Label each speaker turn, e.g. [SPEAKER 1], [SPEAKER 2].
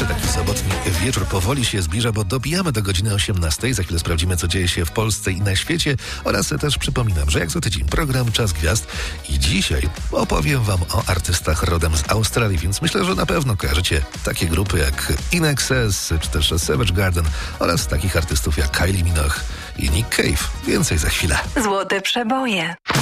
[SPEAKER 1] taki sobotni wieczór powoli się zbliża, bo dobijamy do godziny 18. Za chwilę sprawdzimy, co dzieje się w Polsce i na świecie. Oraz też przypominam, że jak co tydzień program Czas Gwiazd i dzisiaj opowiem wam o artystach rodem z Australii, więc myślę, że na pewno kojarzycie takie grupy jak In Excess czy też Savage Garden oraz takich artystów jak Kylie Minogue i Nick Cave. Więcej za chwilę.
[SPEAKER 2] Złote przeboje.